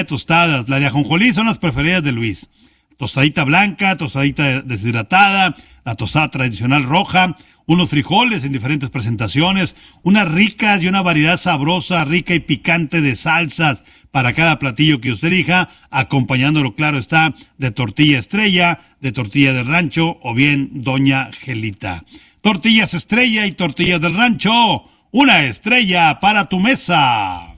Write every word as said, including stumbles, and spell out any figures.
tostadas. La de ajonjolí son las preferidas de Luis. Tostadita blanca, tostadita deshidratada, la tostada tradicional roja, unos frijoles en diferentes presentaciones, unas ricas y una variedad sabrosa, rica y picante de salsas para cada platillo que usted elija, acompañándolo, claro está, de tortilla estrella, de tortilla de rancho o bien Doña Gelita. Tortillas estrella y tortillas del rancho, una estrella para tu mesa.